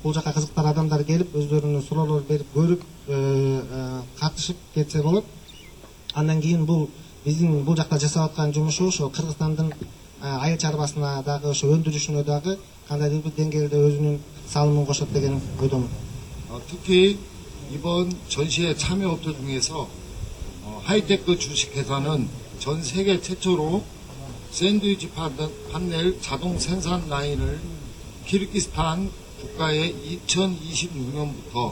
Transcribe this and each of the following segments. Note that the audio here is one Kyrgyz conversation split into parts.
бул жака кызыктар адамдар келип өздөрүнүн суроолор берип көрүп катышып кетсе болот. Андан кийин бул биздин бул жакта жасап аткан жумушу ошо Кыргызстандын айыл чарбасына дагы ошо өндүрүшүнө дагы кандайдыр бир деңгээлде өзүнүн салымын кошот деген ойдомун. 특히 이번 전시회 참여 업체 중에서 하이테크 주식회사는 전 세계 최초로 샌드위치 판넬 자동 생산 라인을 키르기스탄 국가에 2026년부터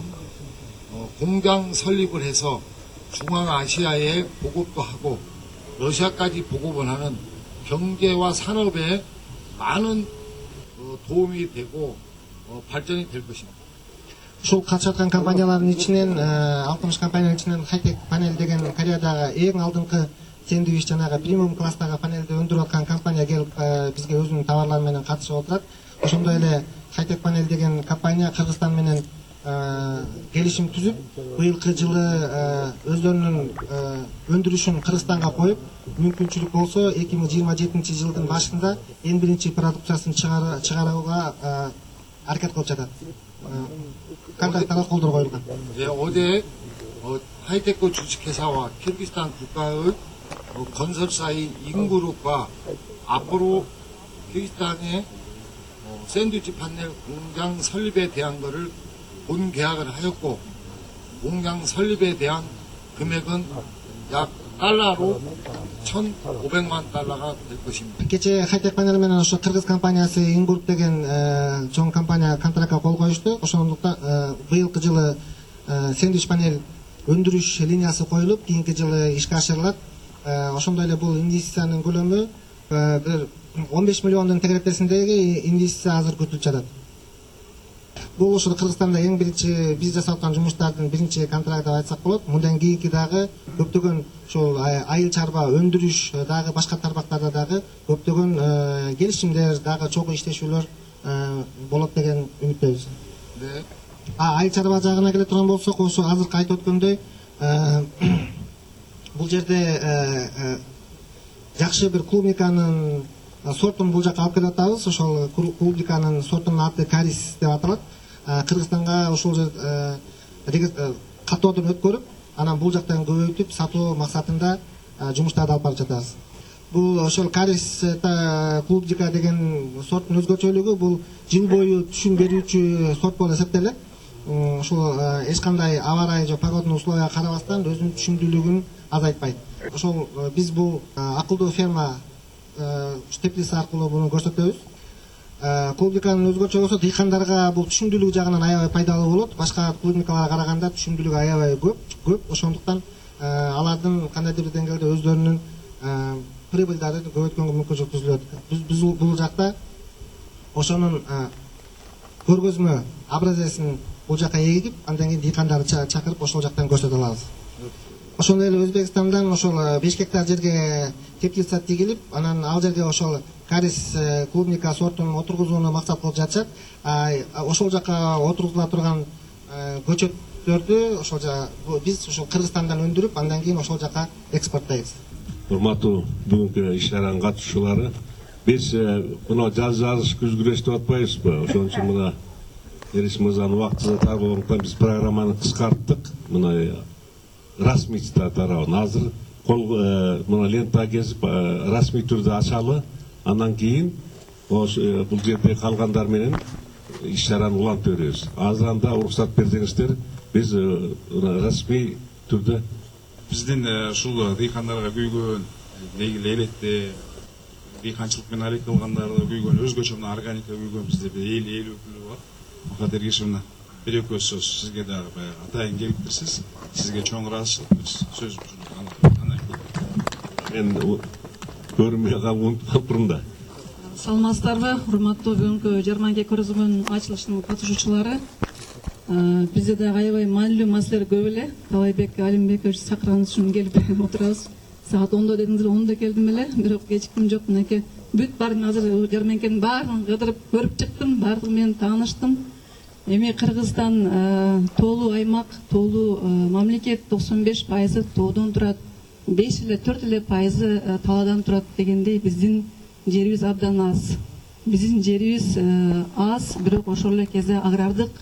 공장 설립을 해서 중앙아시아에 보급도 하고 러시아까지 보급을 하는 경제와 산업에 많은 도움이 되고 발전이 될 것입니다. Ушул катышып аткан компаниялардын ичинен 60 компаниянын ичинен Хайтек панель деген Кореядагы эң алдыңкы сэндвич жанагы премиум класстагы панелди өндүрүп аткан компания келип бизге өзүнүн товарлары менен катышып отурат. Ошондой эле Хайтек панель деген компания Кыргызстан менен келишим түзүп, быйылкы жылы өздөрүнүн өндүрүшүн Кыргызстанга коюп, мүмкүнчүлүк болсо 2027-жылдын башында эң биринчи продукциясын чыгарууга аракет кылып жатат. контракттарга колдор коюлган. 어제 하이테크 주식회사와 키르기스탄 국가의 건설사인 인그룹과 앞으로 키르기스탄의 샌드위치 판넬 공장 설립에 대한 것을 본 계약을 하였고 공장 설립에 대한 금액은 약 달러로 1,500만 달러가 될 것입니다. Кече Хайтек панель менен ошо кыргыз компаниясы Ингурп деген чоң компания контрактка кол коюшту. Ошондуктан быйылкы жылы сэндвич панель өндүрүш линиясы коюлуп, кийинки жылы ишке ашырылат. Ошондой эле бул инвестициянын көлөмү бир 15 миллиондун тегеректесиндеги инвестиция азыр күтүлүп жатат. Бул ошо Кыргызстанда эң биринчи биз жасап аткан жумуштардын биринчи контракты деп айтсак болот. Мындан кийинки дагы көптөгөн ошол айыл чарба өндүрүш дагы башка тармактарда дагы көптөгөн келишимдер дагы чогуу иштешүүлөр болот деген үмүттөбүз. Айыл чарба жагына келе турган болсок, ошо азыркы айтып өткөндөй бул жерде жакшы бир клубниканын сортун бул жака алып келип атабыз. Ошол клубниканын сортунун аты Карис деп аталат. Кыргызстанга ошол каттоодон өткөрүп, анан бул жактан көбөйтүп сатуу максатында жумуштарды алып барып жатабыз. Бул ошол Карис клубника деген сорттун өзгөчөлүгү бул жыл бою түшүм берүүчү сорт болуп эсептелет. Ошол эч кандай аба ырайы же погодный условияга карабастан өзүнүн түшүмдүүлүгүн азайтпайт. Ошол биз бул акылдуу ферма теплица аркылуу буну көрсөтөбүз. Клубниканын өзгөчөлүгү дыйкандарга бул түшүмдүүлүк жагынан аябай пайдалуу болот. Башка клубникаларга караганда түшүмдүүлүгү аябай көп. Ошондуктан алардын кандайдыр бир деңгээлде өздөрүнүн прибыльдарын көбөйткөнгө мүмкүнчүлүк түзүлөт. Биз бул жакта ошонун көргөзмө образесин бул жака эгип, андан кийин дыйкандарды чакырып ошол жактан көрсөтө алабыз. Ошондой эле Өзбекстандан ошол 5 гектар жерге теплица тигилип, анан ал жерге ошол Карис клубника сортун отургузууну максат кылып жатышат. Ошол жака отургузула турган көчөттөрдү биз ошол Кыргызстандан өндүрүп, андан кийин ошол жака экспорттойбуз. Урматтуу бүгүнкү иш чаранын катышуучулары, биз мына жазыш күз күрөш деп атпайбызбы? Ошон үчүн мына Эриш мырзанын убактысы тар болгондуктан биз программаны кыскарттык. Мына расмий тарабын азыр мына лента кезип расмий түрдө ачалы, андан кийин бул жерде калгандар менен иш чараны улантып беребиз. Азыр анда уруксат берсеңиздер, биз расмий түрдө биздин ушул дыйкандарга күйгөн элетте дыйканчылык менен аракет кылгандарды күйгөн өзгөчө мына органика күйгөн бизде бир эл өкүлү бар. Мукадер Кишимовна, бир экөө сөз сизге дагы баягы атайын келиптирсиз. Сизге чоң ыраазычылык сөз мен көрмөй калып да. Саламатсыздарбы, урматтуу бүгүнкү жарманка көргөзмөнүн ачылышынын катышуучулары. Бизде дагы аябай маанилүү маселелер көп эле. Талайбек Алимбекович чакырганыңыз үчүн келип отурабыз. Саат 10:00 дедиңиздер, 10:00 келдим эле, бирок кечиктим жок. Мынакей бүт баарын азыр жарманканын баарын кыдырып көрүп чыктым, баардыгы менен тааныштым. Эми Кыргызстан тоолуу аймак, тоолуу мамлекет, 95% тоодон турат, 4% талаадан турат дегендей биздин жерибиз абдан аз. Биздин жерибиз аз, бирок ошол эле кезде агрардык